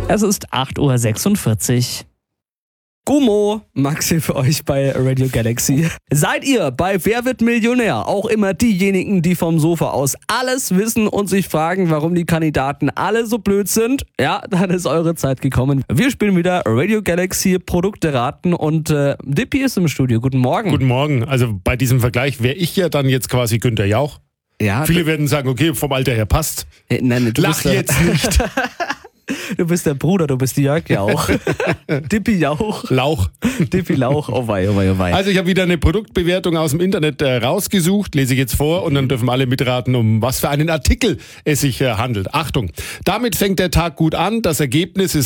Es ist 8:46 Uhr. Gummo, Maxi für euch bei Radio Galaxy. Seid ihr bei Wer wird Millionär auch immer diejenigen, die vom Sofa aus alles wissen und sich fragen, warum die Kandidaten alle so blöd sind? Ja, dann ist eure Zeit gekommen. Wir spielen wieder Radio Galaxy Produkte raten und Dippy ist im Studio. Guten Morgen. Guten Morgen. Also bei diesem Vergleich wäre ich ja dann jetzt quasi Günther Jauch. Ja, Viele werden sagen, okay, vom Alter her passt. Nein, du Lach bist jetzt nicht. Du bist der Bruder, du bist Jörg Jauch. Dippy Jauch. Lauch. Dippy Lauch. Oh wei, oh wei, oh wei. Also ich habe wieder eine Produktbewertung aus dem Internet rausgesucht, lese ich jetzt vor und dann dürfen alle mitraten, um was für einen Artikel es sich handelt. Achtung, damit fängt der Tag gut an. Das Ergebnis ist